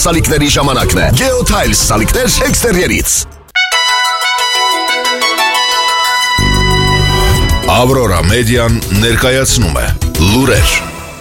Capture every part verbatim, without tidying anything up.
Սալիկների ժամանակն է։ Geotiles սալիկներ էքստերիերից։ Aurora Media-ն ներկայացնում է լուրեր։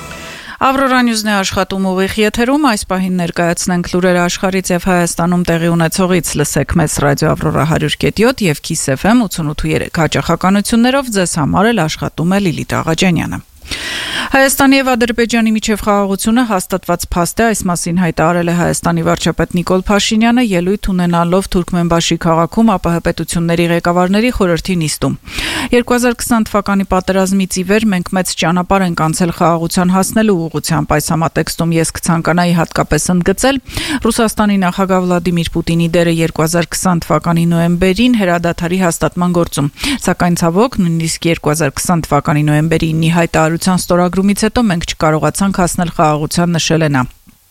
Aurora News-ն է աշխատում ուղիղ եթերում, այս պահին ներկայացնենք լուրերը աշխարհից եւ Հայաստանում տեղի ունեցողից։ Լսեք մեզ ռադիո Aurora one hundred point seven եւ Kiss F M eighty-eight point three հաճախականություններով, ձեզ համար էլ աշխատում է Լիլիթ Աղաջանյանը։ Հայաստանի եւ Ադրբեջանի միջև խաղաղությունը հաստատված փաստ է, այս մասին հայտարարել է Հայաստանի վարչապետ Նիկոլ Փաշինյանը ելույթ ունենալով Թուրքմենբաշի քաղաքում ԱՊՀ պետությունների ղեկավարների խորհրդի նիստում։ two thousand twenty թվականի պատերազմից ի վեր մենք մեծ ճանապարհ ենք անցել խաղաղության հասնելու ուղղությամբ, այս համատեքստում ես կցանկանայի հատկապես ընդգծել Ռուսաստանի նախագահ Վլադիմիր Պուտինի դերը two thousand twenty թվականի նոյեմբերին հրադադարի հաստատման գործում, սակայն ցավոք նույնիսկ two thousand twenty թվականի նոյեմբերի nine հայտարարության ստորագրումից հետո մենք չկարողացանք հասնել խաղաղության, նշել է նա։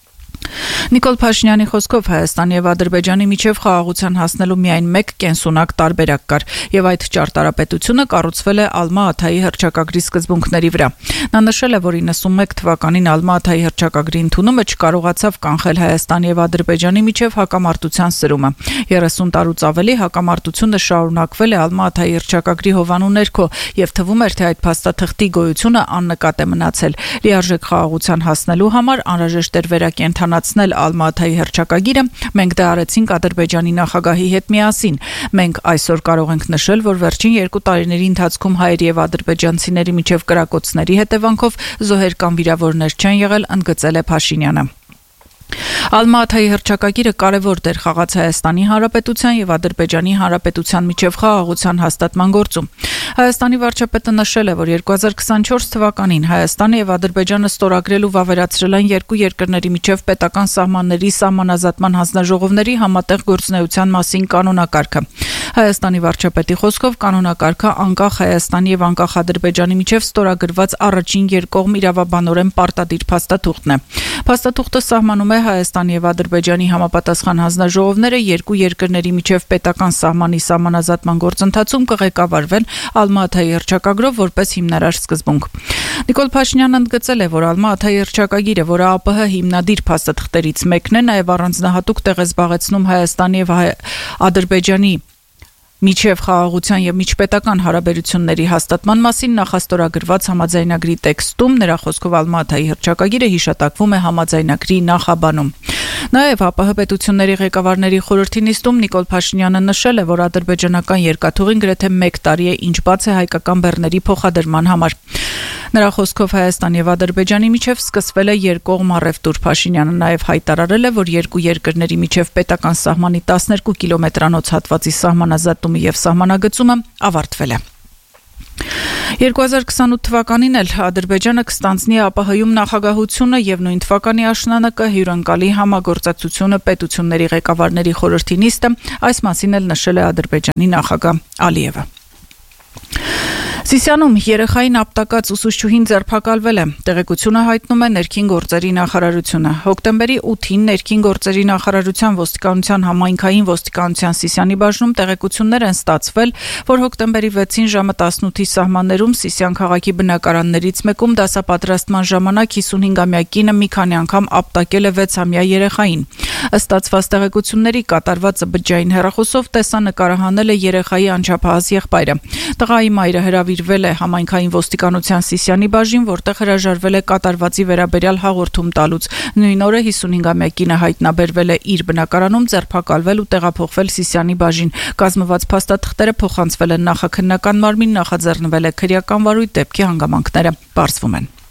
Նիկոլ Փաշինյանի խոսքով Հայաստանի եւ Ադրբեջանի միջև խաղաղության հասնելու միայն մեկ կենսունակ տարբերակ կար եւ այդ ճարտարապետությունը կառուցվել է Ալմա-Աթայի հռչակագրի սկզբունքների վրա։ Նա նշել է, որ ninety-one թվականին Ալմա-Աթայի հռչակագրի ընդունումը չկարողացավ կանխել Հայաստանի եւ Ադրբեջանի միջև հակամարտության սրումը։ thirty տարուց ավելի հակամարտությունը շարունակվել է Ալմա-Աթայի հռչակագրի հովանու ներքո եւ թվում էր, թե այդ փաստաթղթի գոյությունը աննկատ է մնացել։ Լիարժեք խաղաղության հասնելու համար անհրաժեշտ էր վերակենդանացնել Ալմա-Աթայի հռչակագիրը, մենք դա արեցինք Ադրբեջանի նախագահի հետ միասին։ Մենք այսօր կարող ենք նշել, որ վերջին երկու տարիների ընթացքում հայերի եւ ադրբեջանցիների միջև կրակոցների հետևանքով զոհեր կամ վիրավորներ չեն եղել, ընդգծել է Փաշինյանը։ Ալմա-Աթայի հռչակագիրը կարևոր դեր խաղաց Հայաստանի Հանրապետության եւ Ադրբեջանի Հանրապետության միջև խաղաղության հաստատման գործում։ Հայաստանի վարչապետը նշել է, որ two thousand twenty-four թվականին Հայաստանը եւ Ադրբեջանը ստորագրել ու վավերացրել են երկու երկրների միջև պետական սահմանների սահմանազատման հանձնաժողովների համատեղ գործունեության մասին կանոնակարգը։ Հայաստանի վարչապետի խոսքով կանոնակարգը անկախ Հայաստանի եւ անկախ Ադրբեջանի միջև ստորագրված առաջին երկկողմ իրավաբանորեն պարտադիր փաստաթուղթն է։ Փաստաթուղթը սահմանում է Հայաստանի եւ Ադրբեջանի համապատասխան հանձնաժողովները երկու երկրների միջև պետական սահմանի սահմանազատման գործընթացում կղեկավարվեն Ալմա-Աթայի հռչակագրով որպես հիմնարար սկզբունք։ Նիկոլ Փաշինյանը ընդգծել է, որ Ալմա-Աթայի հռչակագիրը, որը ԱՊՀ հիմնադիր փաստաթղթերից մեկն է, նաեւ առանձնահատուկ տեղ է զբաղեցնում Հայաստանի եւ Ադրբեջանի միջև խաղաղության եւ միջպետական հարաբերությունների հաստատման մասին նախաստորագրված համաձայնագրի տեքստում, նրա խոսքով Ալմա-Աթայի հռչակագիրը հիշատակվում է համաձայնագրի նախաբանում։ Նաեւ ԱՊՀ պետությունների ղեկավարների խորհրդի նիստում Նիկոլ Փաշինյանը նշել է, որ ադրբեջանական երկաթուղին գրեթե մեկ տարի է ինչ բաց է հայկական բեռների փոխադրման համար։ Նրա խոսքով Հայաստանի եւ Ադրբեջանի միջև սկսվել է երկկողմ առևտուր։ Փաշինյանը նաեւ հայտարարել է, որ երկու երկրների միջև պետական սահմանի twelve կիլոմետրանոց հատվածի սահմանազատումը եւ սահմանագծումը ավարտվել է։ two thousand twenty-eight թվականին էլ Ադրբեջանը կստանձնի ԱՊՀ-ում նախագահությունը եւ նույն թվականի աշնանը հյուրընկալի համագործակցությունը պետությունների ղեկավարների խորհրդի նիստը, այս մասին էլ նշել է Ադրբեջանի նախագահ Ալիևը։ Սիսիանում երեխային ապտակած ուսուցչուհին ձերբակալվել է, տեղեկությունը հայտնում է ներքին գործերի նախարարությունը։ Հոկտեմբերի eighth-ին ներքին գործերի նախարարության ոստիկանության համայնքային ոստիկանության Սիսիանի բաժնում տեղեկություններ են ստացվել, որ հոկտեմբերի sixth-ին ժամը eighteen-ի սահմաններում Սիսիան քաղաքի բնակարաններից մեկում դասապատրաստման ժամանակ fifty-five-ամյա կինը մի քանի անգամ ապտակել է six-ամյա երեխային։ Ըստ ստացված տեղեկությունների կատարված բջջային հեռախոսով տեսանկարահանել է երեխայի անչափահաս եղբայրը։ Տղայի մայրը հրավիրվել է համայնքային ոստիկանության Սիսիանի բաժին, որտեղ հրաժարվել է կատարվածի վերաբերյալ հաղորդում տալուց։ Նույն օրը fifty-five-ամյա կինը հայտնաբերվել է իր բնակարանում, ձերբակալվել ու տեղափոխվել Սիսիանի բաժին։ Կազմված փաստաթղթերը փոխանցվել են նախաքննական մարմին, նախաձեռնվել է քրեական վարույթ, դեպքի հանգամանքները պարզվում են։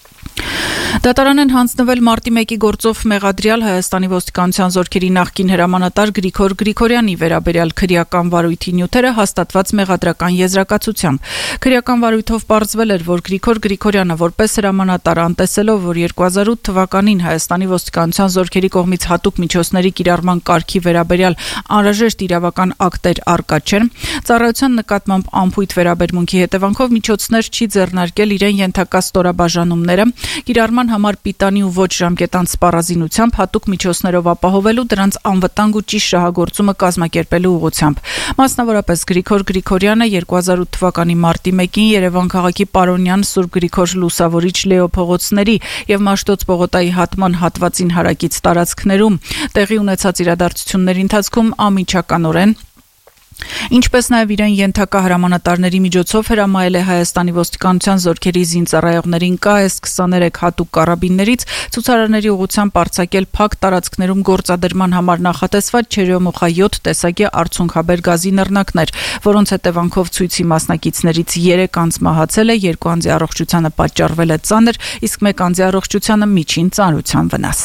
Դատարան են հանձնվել մարտի մեկի գործով մեղադրյալ Հայաստանի ոստիկանության զորքերի նախկին հրամանատար Գրիգոր Գրիգորյանի վերաբերյալ քրեական վարույթի նյութերը հաստատված մեղադրական եզրակացությամբ։ Քրեական վարույթով պարզվել էր, որ Գրիգոր Գրիգորյանը որպես հրամանատար անտեսելով, որ two thousand eight թվականին Հայաստանի ոստիկանության զորքերի կողմից հատուկ միջոցների կիրառման կարգի վերաբերյալ անհրաժեշտ իրավական ակտեր առկա չեն, ծառայության նկատմամբ անփույթ վերաբերմունքի հետևանքով միջոցներ չի ձեռնարկել իրեն ենթակա ստորաբաժանումները, Կիրառման համար պիտանի ու ոչ ժամկետանց սպառազինությամբ հատուկ միջոցներով ապահովելու դրանց անվտանգ ու ճիշտ շահագործումը կազմակերպելու ուղղությամբ։ Մասնավորապես Գրիգոր Գրիգորյանը երկու հազար ութ թվականի մարտի մեկին Երևան քաղաքի Պարոնյան Սուրբ Գրիգոր Լուսավորիչ Լեո փողոցների եւ Մաշտոց պողոտայի հատման հատվածին հարակից տարածքներում տեղի ունեցած իրադարձությունների ընթացքում անմիջականորեն ինչպես նաև իրեն ենթակա հրամանատարների միջոցով հրամայել է Հայաստանի ոստիկանության զորքերի զինծառայողներին Կ S քսաներեք հատուկ կարաբիններից ցուցարարների ուղղությամբ արձակել փակ տարածքներում գործադրման համար նախատեսված չերյոմուխայոթ տեսակի արցունքաբեր գազի նռնակներ, որոնց հետևանքով ցույցի մասնակիցներից երեք անձ մահացել է, երկու անձի առողջությանը պատճառվել է ծանր, իսկ մեկ անձի առողջությանը միջին ծանրության վնաս։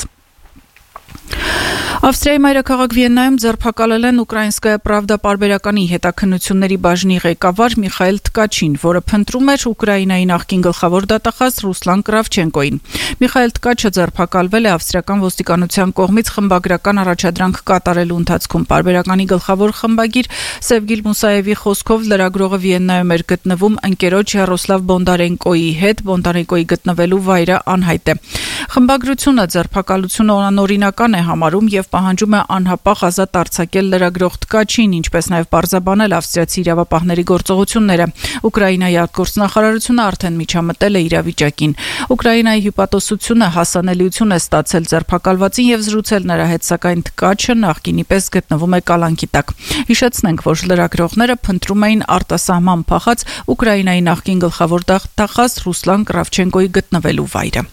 Ավստրիայի մայրաքաղաք Վիեննայում ձերբակալել են Ուկրաինսկայա Պրավդա պարբերականի հետաքննությունների բաժնի ղեկավար Միխայել Թկաչին, որը փնտրում էր Ուկրաինայի նախկին գլխավոր դատախազ Ռուսլան Կրավչենկոին։ Միխայել Թկաչը ձերբակալվել է ավստրիական ոստիկանության կողմից խմբագրական առաջադրանք կատարելու ընթացքում։ Պարբերականի գլխավոր խմբագիր Սևգիլ Մուսաևի խոսքով լրագրողը Վիեննայում էր գտնվում ընկերոջ Յարոսլավ Բոնդարենկոյի հետ, Բոնդարենկոյի գտնվելու վայրը անհայտ է։ Խմբագրությունը ձերբակալությունը անօրինական է համարում եւ պահանջում է անհապաղ ազատ արձակել լրագրող Թկաչին, ինչպես նաեւ պարզաբանել ավստրիացի իրավապահների գործողությունները։ Ուկրաինայի արտգործնախարարությունը արդեն միջամտել է իրավիճակին։ Ուկրաինայի հյուպատոսությունը հասանելիություն է ստացել ձերբակալվածին եւ զրուցել նրա հետ, սակայն Թկաչը նախկինի պես գտնվում է կալանքի տակ։ Հիշեցնենք, որ լրագրողները փնտրում էին արտասահման փախած Ուկրաինայի նախկին գլխավոր դատախազ Ռուսլան Կրավչենկոյի գտնվելու վայրը։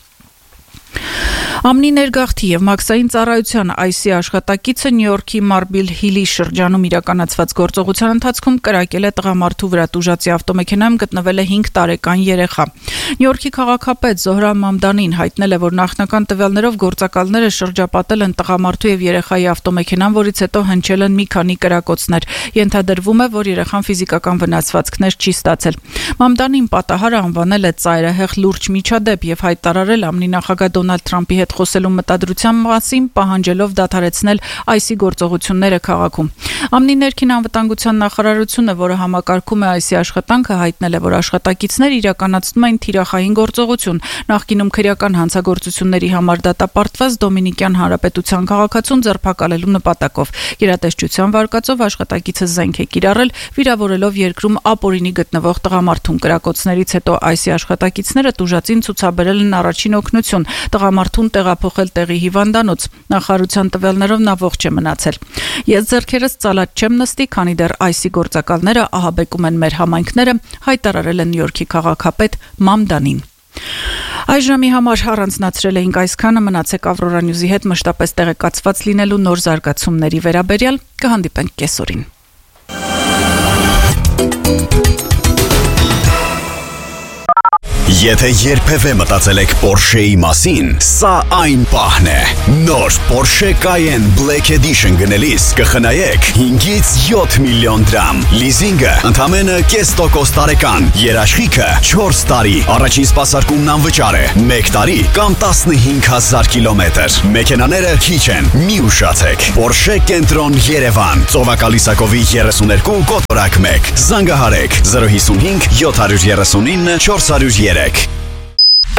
Ամնի ներգաղթի եւ մաքսային ծառայության I C աշխատակիցը Նյու Յորքի Մարբիլ Հիլի շրջանում իրականացված գործողության ընթացքում կրակել է տղամարդու վրա տուժածի ավտոմեքենայում գտնվել է հինգ տարեկան երեխա։ Նյու Յորքի քաղաքապետ Զոհրան Մամդանին հայտնել է, որ նախնական տվյալներով գործակալները շրջապատել են տղամարդու եւ երեխայի ավտոմեքենան, որից հետո հնչել են մի քանի կրակոցներ։ Ենթադրվում է, որ երեխան ֆիզիկական վնասվածքներ չի ստացել։ Մամդանին պատահարը անվանել է ծայրահեղ լուրջ միջադեպ եւ հայտարարել ամնի նախագահ Դոնալդ Թրամփի հետ խոսելու մտադրության մասին, պահանջելով դադարեցնել I C գործողությունները քաղաքում։ Ամնի ներքին անվտանգության նախարարությունը, որը համակարգում է I C աշխատանքը, հայտնել է, որ աշխատակիցներ իրականացնում են թիրախային գործողություն, նախկինում քրեական հանցագործությունների համար դատապարտված Դոմինիկյան Հանրապետության քաղաքացուն ձերբակալելու նպատակով։ Գերատեսչության վարկածով աշխատակիցը զենք է կիրառել, վիրավորելով երկրում ապօրինի գտնվող տղամարդուն։ Կրակոցներից հետո I C աշխատակիցները տուժածին ցուցաբերել են առաջին օգնություն, տղամարդուն տեղափոխել տեղի հիվանդանոց։ Նախարարության տվյալներով նա ողջ է մնացել։ Ես ձեռքերս ծալած չեմ նստի, քանի դեռ I C գործակալները ահաբեկում են մեր համայնքները, հայտարարել է Նյու Յորքի քաղաքապետ Մամդանին։ Այժմի համար առանձնացրել էինք այսքանը, մնացեք Ավրորա Նյուզի հետ մշտապես տեղեկացված լինելու նոր զարգացումների վերաբերյալ, կհանդիպենք կեսօրին։ Եթե երբևէ մտածել եք Porsche-ի մասին, սա այն պահն է։ Նոր Porsche Cayenne Black Edition գնելիս կխնայեք հինգից յոթ միլիոն դրամ։ Լիզինգը ընդամենը կես տոկոս տարեկան, երաշխիքը չորս տարի, առաջին սպասարկումն անվճար է, մեկ տարի կամ տասնհինգ հազար կիլոմետր։ Մեքենաները քիչ են, մի ուշացեք։ Porsche Կենտրոն Երևան, Ծովակալիսակովի երեսուներկու կոտորակ մեկ։ Զանգահարեք զրո հիսունհինգ յոթ երեսունինը չորս հարյուր երեք։